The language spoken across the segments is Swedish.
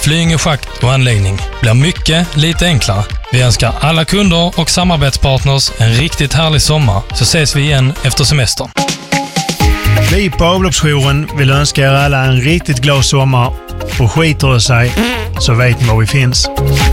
Flyinge schakt och anläggning blir mycket lite enklare. Vi önskar alla kunder och samarbetspartners en riktigt härlig sommar, så ses vi igen efter semestern. Vi på avloppsjouren vill önska er alla en riktigt glad sommar, och skiter det sig så vet ni var vi finns.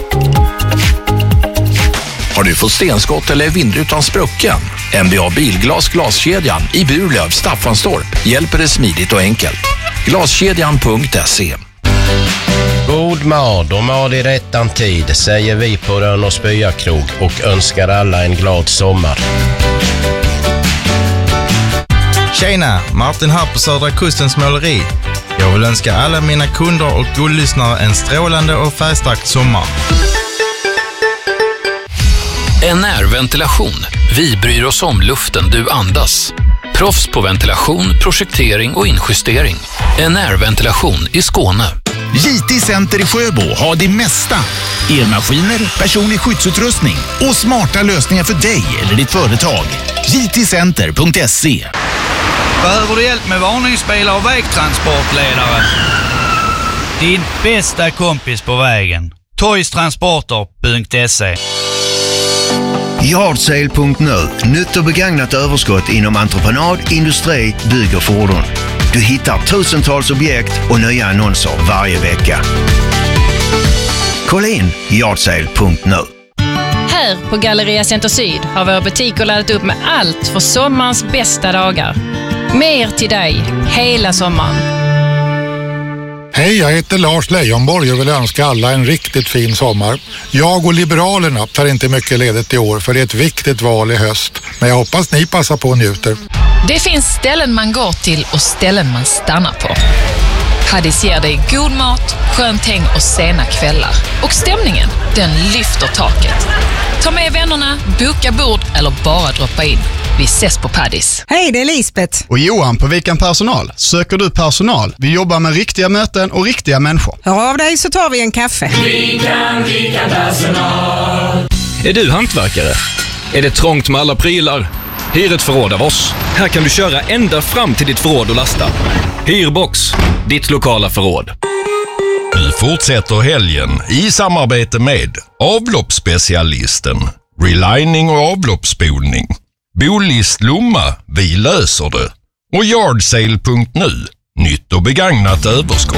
Har du fått stenskott eller vindrutan sprucken? NBA Bilglas glaskedjan i Burlöv, Staffanstorp hjälper dig smidigt och enkelt. Glaskedjan.se. God mad och mad i rättan tid, säger vi på Rönn och Spya krog och önskar alla en glad sommar. Tjena, Martin här på Södra Kustens måleri. Jag vill önska alla mina kunder och guldlyssnare en strålande och färgstark sommar. NR Ventilation. Vi bryr oss om luften du andas. Proffs på ventilation, projektering och injustering. NR Ventilation i Skåne. JT Center i Sjöbo har det mesta. Elmaskiner, personlig skyddsutrustning och smarta lösningar för dig eller ditt företag. jtcenter.se. Behöver du hjälp med varningsbilar och vägtransportledare? Din bästa kompis på vägen. Toystransporter.se. Yardsale.nu. Nytt och begagnat överskott inom entreprenad, industri, bygg och fordon. Du hittar tusentals objekt och nya annonser varje vecka. Kolla in Yardsale.nu. Här på Galleria Center Syd har våra butiker laddat upp med allt för sommarens bästa dagar. Mer till dig hela sommaren. Hej, jag heter Lars Leijonborg och vill önska alla en riktigt fin sommar. Jag och Liberalerna tar inte mycket ledigt i år för det är ett viktigt val i höst. Men jag hoppas ni passar på och njuter. Det finns ställen man går till och ställen man stannar på. Paddies ger dig god mat, skönt häng och sena kvällar. Och stämningen, den lyfter taket. Ta med vännerna, boka bord eller bara droppa in. Vi ses på Paddies. Hej, det är Lisbeth. Och Johan på Vikan Personal. Söker du personal? Vi jobbar med riktiga möten och riktiga människor. Hör av dig så tar vi en kaffe. Vikan Personal. Är du hantverkare? Är det trångt med alla prylar? Hyr ett förråd av oss. Här kan du köra ända fram till ditt förråd och lasta. Hyrbox, ditt lokala förråd. Nu fortsätter helgen i samarbete med avloppsspecialisten, relining och avloppsspolning. Bolist Lomma, vi löser det. Och Yardsale.nu, nytt och begagnat överskott.